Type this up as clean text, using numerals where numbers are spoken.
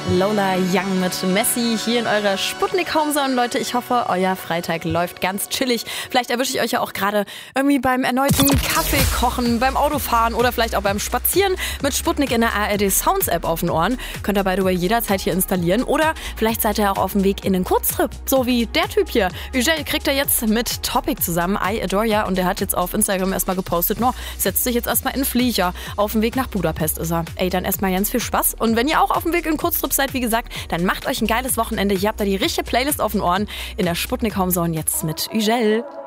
Lola Young mit Messi hier in eurer Sputnik Homezone. Leute, ich hoffe, euer Freitag läuft ganz chillig. Vielleicht erwische ich euch ja auch gerade irgendwie beim erneuten Kaffee kochen, beim Autofahren oder vielleicht auch beim Spazieren mit Sputnik in der ARD Sounds App auf den Ohren. Könnt ihr by the way jederzeit hier installieren. Oder vielleicht seid ihr auch auf dem Weg in den Kurztrip, so wie der Typ hier. Ugel kriegt er jetzt mit Topic zusammen, I Adore Ya. Und der hat jetzt auf Instagram erstmal gepostet, setzt sich jetzt erstmal in Flieger. Auf dem Weg nach Budapest ist er. Ey, dann erstmal ganz viel Spaß. Und wenn ihr auch auf dem Weg in Kurztrip seid, wie gesagt, dann macht euch ein geiles Wochenende. Ihr habt da die richtige Playlist auf den Ohren in der Sputnik Homezone jetzt mit Ugel.